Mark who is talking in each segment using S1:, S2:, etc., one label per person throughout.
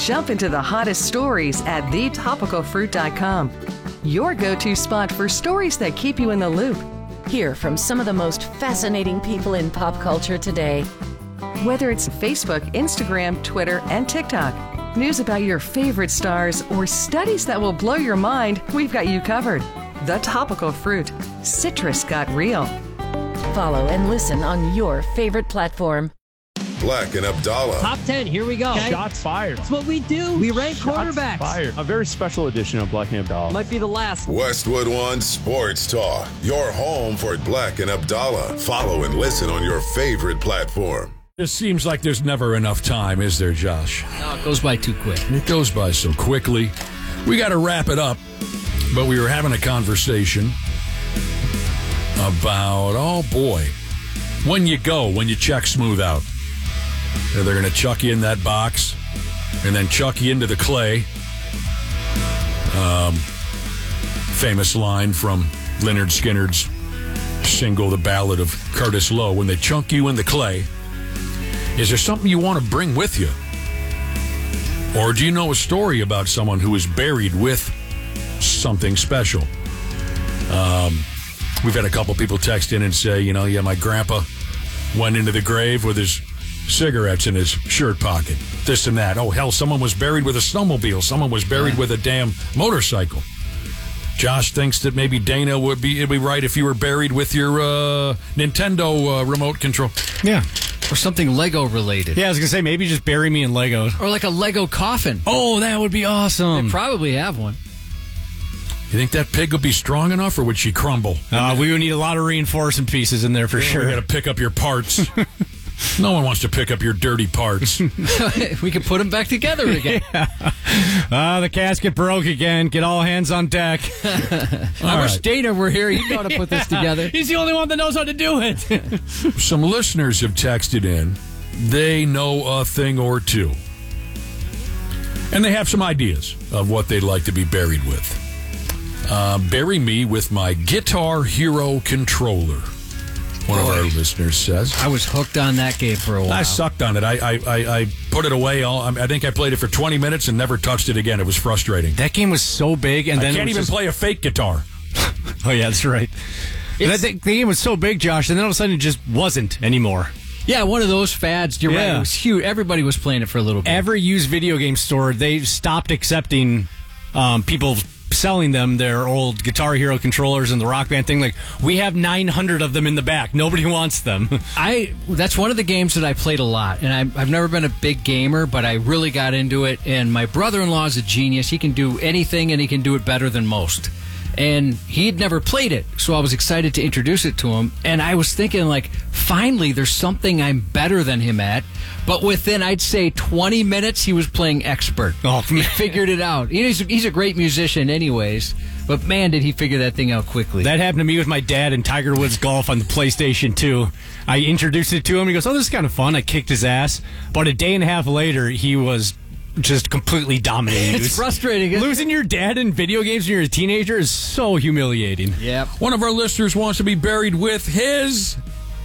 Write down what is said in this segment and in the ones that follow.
S1: Jump into the hottest stories at thetopicalfruit.com. Your go-to spot for stories that keep you in the loop.
S2: Hear from some of the most fascinating people in pop culture today.
S1: Whether it's Facebook, Instagram, Twitter, and TikTok, news about your favorite stars, or studies that will blow your mind, we've got you covered. The Topical Fruit. Citrus got real.
S2: Follow and listen on your favorite platform.
S3: Black and Abdallah.
S4: Top 10, here we go.
S5: Okay. Shots fired.
S4: That's what we do. We rank quarterbacks.
S5: Fired. A very special edition of Black and Abdallah.
S4: Might be the last.
S3: Westwood One Sports Talk. Your home for Black and Abdallah. Follow and listen on your favorite platform.
S6: It seems like there's never enough time, is there, Josh?
S4: No, it goes by too quick.
S6: It goes by so quickly. We got to wrap it up, but we were having a conversation about, oh boy, when you check Smooth out. They're going to chuck you in that box and then chuck you into the clay. Famous line from Lynyrd Skynyrd's single, The Ballad of Curtis Lowe. When they chunk you in the clay, is there something you want to bring with you? Or do you know a story about someone who is buried with something special? We've had a couple people text in and say, my grandpa went into the grave with his cigarettes in his shirt pocket, this and that. Oh, hell, someone was buried with a snowmobile. Someone was buried with a damn motorcycle. Josh thinks that maybe Dana it'd be right if you were buried with your Nintendo remote control.
S7: Yeah.
S4: Or something Lego related.
S7: Yeah, I was going to say, maybe just bury me in Legos.
S4: Or like a Lego coffin.
S7: Oh, that would be awesome.
S4: They probably have one.
S6: You think that pig would be strong enough, or would she crumble?
S7: We would need a lot of reinforcing pieces in there for sure.
S6: We got to pick up your parts. No one wants to pick up your dirty parts.
S4: We can put them back together again.
S7: The casket broke again. Get all hands on deck.
S4: I wish Dana were here. He'd know how to put this together.
S7: He's the only one that knows how to do it.
S6: Some listeners have texted in. They know a thing or two. And they have some ideas of what they'd like to be buried with. Bury me with my Guitar Hero controller. One of our listeners says.
S4: I was hooked on that game for a while.
S6: I sucked on it. I put it away. I think I played it for 20 minutes and never touched it again. It was frustrating.
S7: That game was so big. And then
S6: I can't even play a fake guitar.
S7: Oh, yeah, that's right. The game was so big, Josh, and then all of a sudden it just wasn't anymore.
S4: Yeah, one of those fads. You're right. It was huge. Everybody was playing it for a little bit.
S7: Every used video game store, they stopped accepting people selling them their old Guitar Hero controllers and the Rock Band thing. Like, we have 900 of them in the back. Nobody wants them.
S4: That's one of the games that I played a lot, and I've never been a big gamer, but I really got into it, and my brother-in-law is a genius. He can do anything, and he can do it better than most. And he'd never played it, so I was excited to introduce it to him, and I was thinking, like, finally, there's something I'm better than him at. But within, I'd say, 20 minutes, he was playing expert.
S7: Oh,
S4: he figured it out. He's a great musician anyways, but man, did he figure that thing out quickly.
S7: That happened to me with my dad in Tiger Woods Golf on the PlayStation 2. I introduced it to him. He goes, oh, this is kind of fun. I kicked his ass. But a day and a half later, he was just completely dominating.
S4: It's frustrating.
S7: Losing your dad in video games when you're a teenager is so humiliating.
S4: Yep.
S6: One of our listeners wants to be buried with his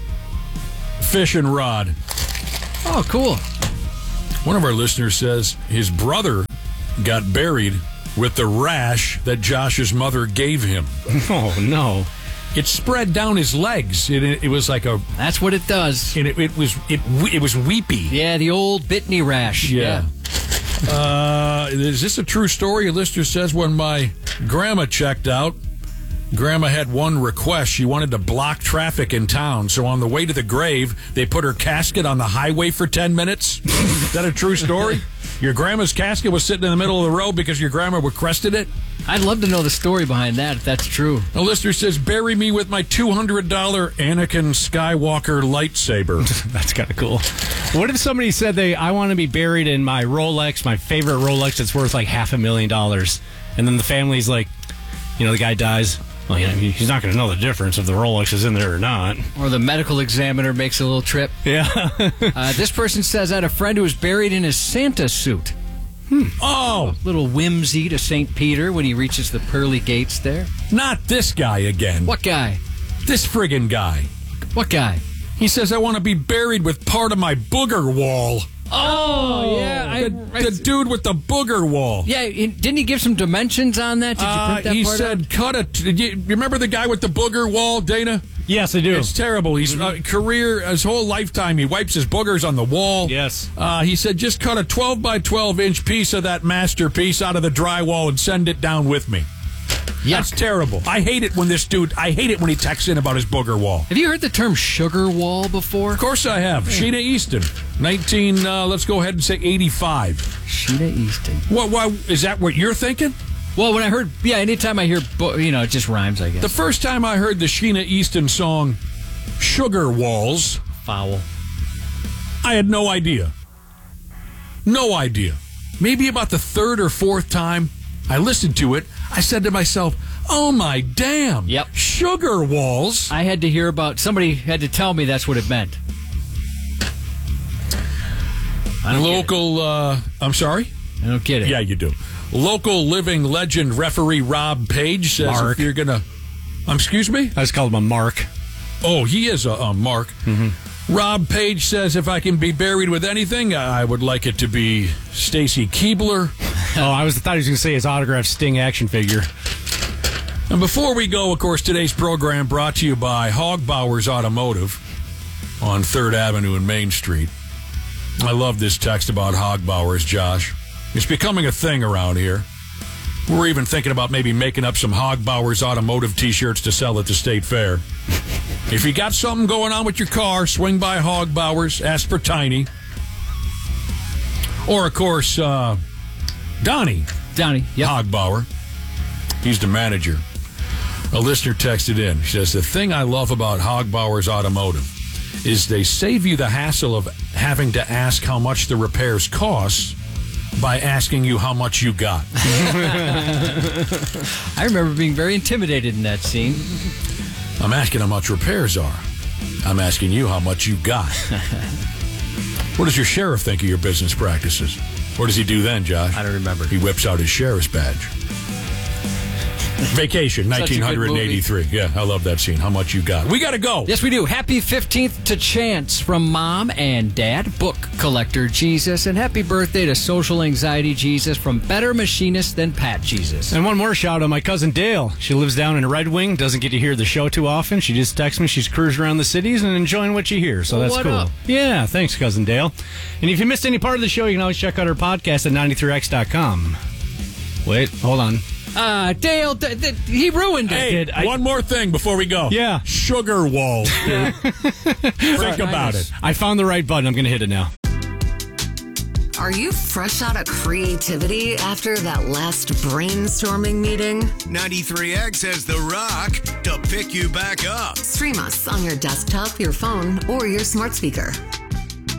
S6: fishing rod.
S4: Oh, cool.
S6: One of our listeners says his brother got buried with the rash that Josh's mother gave him.
S7: Oh, no.
S6: It spread down his legs. It was like a...
S4: That's what it does.
S6: And it was weepy.
S4: Yeah, the old Bitney rash.
S6: Yeah. Is this a true story? A listener says, when my grandma checked out, Grandma had one request. She wanted to block traffic in town. So on the way to the grave, they put her casket on the highway for 10 minutes. Is that a true story? Your grandma's casket was sitting in the middle of the road because your grandma requested it?
S4: I'd love to know the story behind that, if that's true.
S6: A listener says, bury me with my $200 Anakin Skywalker lightsaber.
S7: That's kind of cool. What if somebody said I want to be buried in my Rolex, my favorite Rolex that's worth like $500,000, and then the family's like, the guy dies. Well, he's not going to know the difference if the Rolex is in there or not.
S4: Or the medical examiner makes a little trip.
S7: Yeah.
S4: This person says, I had a friend who was buried in his Santa suit.
S6: Oh!
S4: A little whimsy to St. Peter when he reaches the pearly gates there.
S6: Not this guy again.
S4: What guy?
S6: This friggin' guy.
S4: What guy?
S6: He says, I want to be buried with part of my booger wall.
S4: Oh, yeah.
S6: The dude with the booger wall.
S4: Yeah, didn't he give some dimensions on that? Did you print that
S6: he
S4: part
S6: said,
S4: out?
S6: cut it. You remember the guy with the booger wall, Dana?
S7: Yes, I do.
S6: It's terrible. He's his whole lifetime, he wipes his boogers on the wall.
S7: Yes.
S6: He said, just cut a 12 by 12 inch piece of that masterpiece out of the drywall and send it down with me. That's terrible. I hate it when he texts in about his booger wall.
S4: Have you heard the term sugar wall before?
S6: Of course I have. Sheena Easton, let's go ahead and say 85.
S4: Sheena Easton.
S6: What? Is that what you're thinking?
S4: Well, when I heard, anytime I hear, it just rhymes, I guess.
S6: The first time I heard the Sheena Easton song, Sugar Walls.
S4: Foul.
S6: I had no idea. No idea. Maybe about the third or fourth time I listened to it, I said to myself, oh my damn.
S4: Yep.
S6: Sugar walls.
S4: I had to hear somebody had to tell me that's what it meant.
S6: I'm sorry?
S4: I don't get it.
S6: Yeah, you do. Local living legend referee Rob Page says
S7: Mark.
S6: if you're going to... excuse me?
S7: I just called him a Mark.
S6: Oh, he is a Mark. Mm-hmm. Rob Page says if I can be buried with anything, I would like it to be Stacy Keebler.
S7: I thought he was going to say his autographed Sting action figure.
S6: And before we go, of course, today's program brought to you by Hogbauer's Automotive on 3rd Avenue and Main Street. I love this text about Hogbauer's, Josh. It's becoming a thing around here. We're even thinking about maybe making up some Hogbauer's Automotive T-shirts to sell at the State Fair. If you got something going on with your car, swing by Hogbauer's, ask for Tiny. Or, of course, Donnie.
S4: Yep.
S6: Hogbauer. He's the manager. A listener texted in. She says, the thing I love about Hogbauer's Automotive is they save you the hassle of having to ask how much the repairs cost by asking you how much you got.
S4: I remember being very intimidated in that scene.
S6: I'm asking how much repairs are. I'm asking you how much you got. What does your sheriff think of your business practices? What does he do then, Josh?
S4: I don't remember.
S6: He whips out his sheriff's badge. Vacation, 1983. Yeah, I love that scene. How much you got? We got to go.
S4: Yes, we do. Happy 15th to Chance from Mom and Dad, Book Collector Jesus, and happy birthday to Social Anxiety Jesus from Better Machinist Than Pat Jesus.
S7: And one more shout out, my cousin Dale. She lives down in Red Wing, doesn't get to hear the show too often. She just texts me. She's cruising around the cities and enjoying what she hears, so that's
S4: what
S7: cool.
S4: up?
S7: Yeah, thanks, cousin Dale. And if you missed any part of the show, you can always check out our podcast at 93x.com. Wait, hold on.
S4: Dale, he ruined it.
S6: Hey, one more thing before we go.
S7: Yeah.
S6: Sugar walls. Think about it.
S7: I found the right button. I'm going to hit it now.
S8: Are you fresh out of creativity after that last brainstorming meeting?
S9: 93X has The Rock to pick you back up.
S8: Stream us on your desktop, your phone, or your smart speaker.